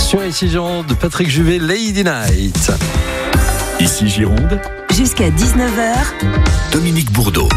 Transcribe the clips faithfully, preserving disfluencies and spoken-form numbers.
Sur Ici Gironde, Patrick Juvet, Lady Night. Ici Gironde, jusqu'à dix-neuf heures, Dominique Bourdeau.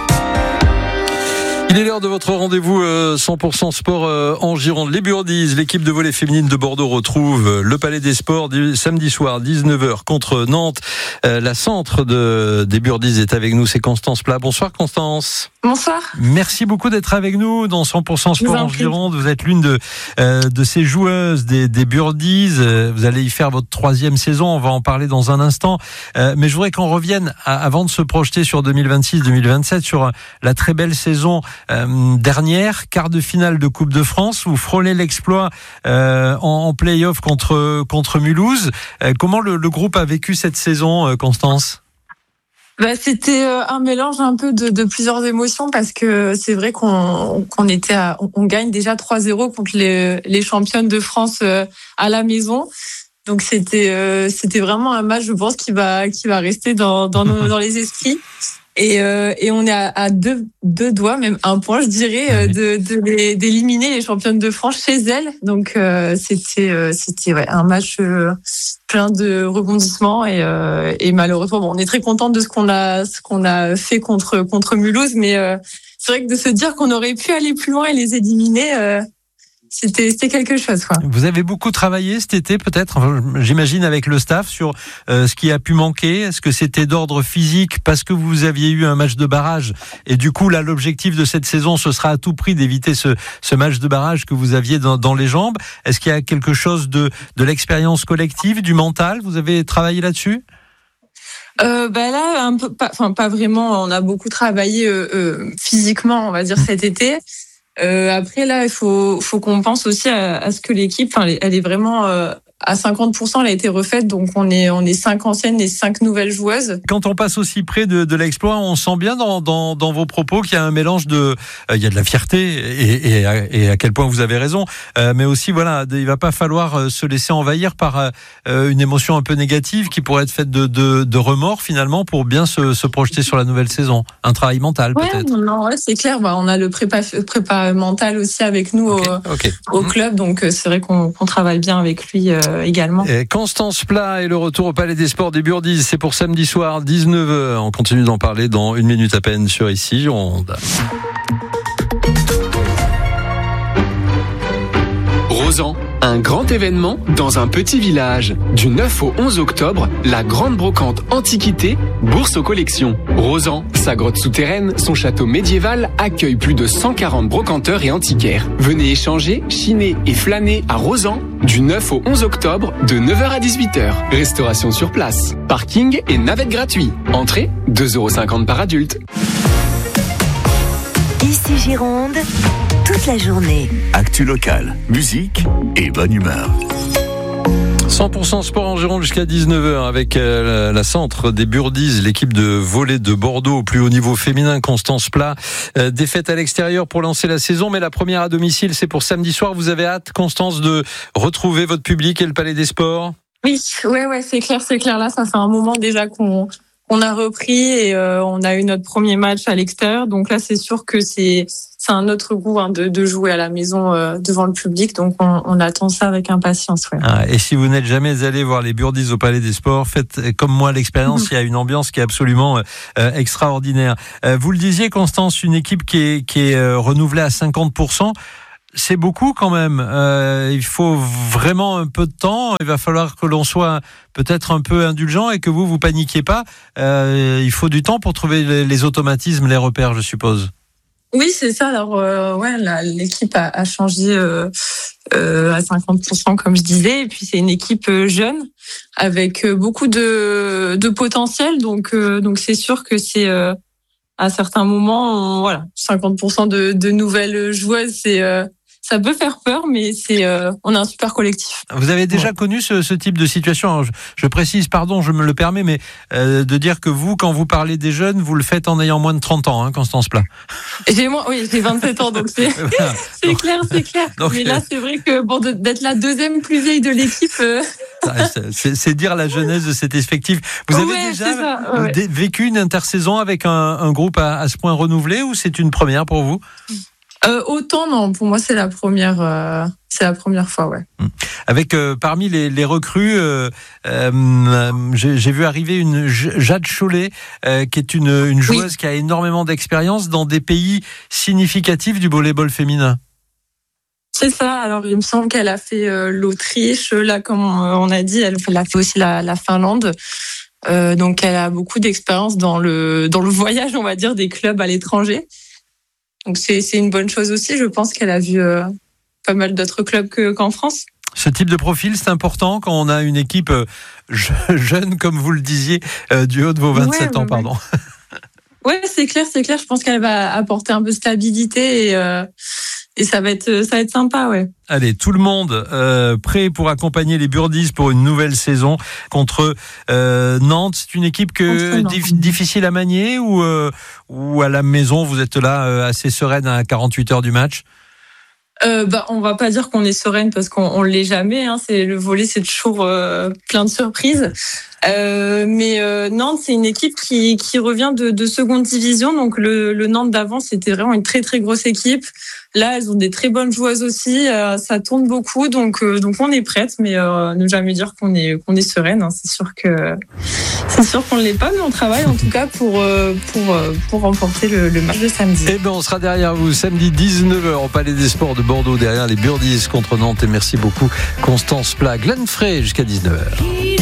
Il est l'heure de votre rendez-vous euh, cent pour cent sport euh, en Gironde. Les Burdies, l'équipe de volley féminine de Bordeaux retrouve euh, le Palais des Sports du, samedi soir dix-neuf heures contre Nantes. Euh, la centre de, des Burdies est avec nous, c'est Constance Plat. Bonsoir Constance. Bonsoir. Merci beaucoup d'être avec nous dans cent pour cent sport en Gironde. Vous êtes l'une de, euh, de ces joueuses des, des Burdies. Euh, vous allez y faire votre troisième saison. On va en parler dans un instant. Euh, mais je voudrais qu'on revienne à, avant de se projeter sur deux mille vingt-six deux mille vingt-sept sur la très belle saison Euh, dernière, quart de finale de Coupe de France. Vous frôlez l'exploit euh, en, en play-off contre contre Mulhouse. Euh, comment le, le groupe a vécu cette saison, euh, Constance ? Bah, c'était euh, un mélange un peu de, de plusieurs émotions parce que c'est vrai qu'on, qu'on était à, on, on gagne déjà trois zéro contre les, les championnes de France euh, à la maison. Donc c'était euh, c'était vraiment un match, je pense, qui va qui va rester dans dans nos, dans les esprits. Et, euh, et on est à, à deux, deux doigts, même un point, je dirais, euh, de, de les, d'éliminer les championnes de France chez elles. Donc euh, c'était, euh, c'était ouais, un match euh, plein de rebondissements et, euh, et malheureusement, bon, on est très contente de ce qu'on a, ce qu'on a fait contre contre Mulhouse, mais euh, c'est vrai que de se dire qu'on aurait pu aller plus loin et les éliminer. Euh, C'était, c'était quelque chose, quoi. Vous avez beaucoup travaillé cet été, peut-être, enfin, j'imagine, avec le staff, sur euh, ce qui a pu manquer. Est-ce que c'était d'ordre physique parce que vous aviez eu un match de barrage et du coup, là, l'objectif de cette saison, ce sera à tout prix d'éviter ce, ce match de barrage que vous aviez dans, dans les jambes. Est-ce qu'il y a quelque chose de, de l'expérience collective, du mental ? Vous avez travaillé là-dessus ? Euh, bah là, un peu, pas, enfin, pas vraiment. On a beaucoup travaillé euh, euh, physiquement, on va dire, cet été. Euh, après là, il faut faut qu'on pense aussi à, à ce que l'équipe, enfin, elle est vraiment euh, à cinquante pour cent, elle a été refaite, donc on est on est cinq anciennes et cinq nouvelles joueuses. Quand on passe aussi près de, de l'exploit, on sent bien dans dans dans vos propos qu'il y a un mélange de, euh, il y a de la fierté et et à, et à quel point vous avez raison, euh, mais aussi voilà, il va pas falloir se laisser envahir par euh, une émotion un peu négative qui pourrait être faite de de, de remords finalement pour bien se se projeter sur la nouvelle saison. Un travail mental ouais, peut-être. Non, ouais, c'est clair. Bah, on a le prépa prépa mental aussi avec nous okay, au, okay. au club, donc c'est vrai qu'on, qu'on travaille bien avec lui euh, également. Et Constance Plat et le retour au Palais des Sports des Burdies, c'est pour samedi soir dix-neuf heures. On continue d'en parler dans une minute à peine sur Ici Gironde. Rosan, un grand événement dans un petit village. Du neuf au onze octobre, la grande brocante Antiquité, bourse aux collections. Rosan, sa grotte souterraine, son château médiéval accueille plus de cent quarante brocanteurs et antiquaires. Venez échanger, chiner et flâner à Rosan du neuf au onze octobre de neuf heures à dix-huit heures. Restauration sur place, parking et navette gratuit. Entrée deux euros cinquante par adulte. Ici Gironde, toute la journée. Actu locale, musique et bonne humeur. cent pour cent sport en Gironde jusqu'à dix-neuf heures avec euh, la, la centre des Burdies, l'équipe de volley de Bordeaux au plus haut niveau féminin, Constance Plat. Euh, défaite à l'extérieur pour lancer la saison, mais la première à domicile, c'est pour samedi soir. Vous avez hâte, Constance, de retrouver votre public et le Palais des Sports ? Oui, ouais, ouais, c'est clair, c'est clair. Là, ça fait un moment déjà qu'on qu'on a repris et euh, on a eu notre premier match à l'extérieur. Donc là, c'est sûr que c'est c'est un autre goût hein, de, de jouer à la maison euh, devant le public. Donc on, on attend ça avec impatience. Ouais. Ah, et si vous n'êtes jamais allé voir les Burdies au Palais des Sports, faites comme moi l'expérience. Mmh. Il y a une ambiance qui est absolument euh, extraordinaire. Euh, vous le disiez, Constance, une équipe qui est qui est euh, renouvelée à cinquante pour cent. C'est beaucoup quand même. Euh, il faut vraiment un peu de temps. Il va falloir que l'on soit peut-être un peu indulgent et que vous vous paniquiez pas. Euh, il faut du temps pour trouver les, les automatismes, les repères, je suppose. Oui, c'est ça. Alors euh, ouais, la, l'équipe a, a changé euh, euh, à cinquante pour cent comme je disais. Et puis c'est une équipe jeune avec beaucoup de, de potentiel. Donc euh, donc c'est sûr que c'est euh, à certains moments, on, voilà, cinquante pour cent de, de nouvelles joueuses, c'est euh, ça peut faire peur, mais c'est euh, on a un super collectif. Vous avez déjà ouais. connu ce, ce type de situation. Alors, je, je précise, pardon, je me le permets, mais euh, de dire que vous, quand vous parlez des jeunes, vous le faites en ayant moins de trente ans, hein, Constance Plat. J'ai moi, oui, j'ai vingt-sept ans, donc c'est voilà. c'est donc, clair, c'est clair. Donc, mais là, c'est vrai que bon, de, d'être la deuxième plus vieille de l'équipe. Euh... C'est, c'est dire la jeunesse de cet effectif. Vous avez ouais, déjà ça, ouais. vécu une intersaison avec un, un groupe à, à ce point renouvelé ou c'est une première pour vous ? Euh, autant non, pour moi c'est la première, euh, c'est la première fois, ouais. Avec euh, parmi les, les recrues, euh, euh, j'ai, j'ai vu arriver une Jade Chollet, euh, qui est une, une joueuse oui. qui a énormément d'expérience dans des pays significatifs du volleyball féminin. C'est ça. Alors il me semble qu'elle a fait euh, l'Autriche, là comme on a dit, elle, elle a fait aussi la, la Finlande. Euh, donc elle a beaucoup d'expérience dans le dans le voyage, on va dire, des clubs à l'étranger. Donc c'est c'est une bonne chose aussi. Je pense qu'elle a vu euh, pas mal d'autres clubs que, qu'en France. Ce type de profil, c'est important quand on a une équipe jeune, comme vous le disiez, euh, du haut de vos vingt-sept ouais, ans, ouais, pardon. Ouais, c'est clair, c'est clair. Je pense qu'elle va apporter un peu de stabilité et euh, et ça va être ça va être sympa, ouais. Allez, tout le monde euh, prêt pour accompagner les Burdies pour une nouvelle saison contre euh, Nantes. C'est une équipe que dif- difficile à manier ou euh, ou à la maison vous êtes là euh, assez sereine à quarante-huit heures du match. Euh, bah, on va pas dire qu'on est sereine parce qu'on on l'est jamais. Hein. C'est le volley, c'est toujours euh, plein de surprises. Euh, mais euh, Nantes, c'est une équipe qui qui revient de, de seconde division. Donc le, le Nantes d'avant, c'était vraiment une très très grosse équipe. Là, elles ont des très bonnes joueuses aussi. Euh, ça tourne beaucoup, donc euh, donc on est prête. Mais euh, ne jamais dire qu'on est qu'on est sereine. Hein. C'est sûr que c'est sûr qu'on l'est pas, mais on travaille en tout cas pour euh, pour euh, pour remporter le, le match de samedi. Eh ben, on sera derrière vous samedi dix-neuf heures au Palais des Sports de Bordeaux, derrière les Burdies contre Nantes. Et merci beaucoup Constance Pla, Glenn Frey jusqu'à dix-neuf heures.